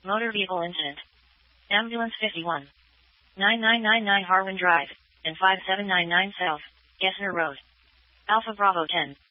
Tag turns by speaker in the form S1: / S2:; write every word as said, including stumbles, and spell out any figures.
S1: Motor vehicle incident. Ambulance fifty-one. nine nine nine nine Harwin Drive, and five seven nine nine South, Gessner Road. Alpha Bravo ten.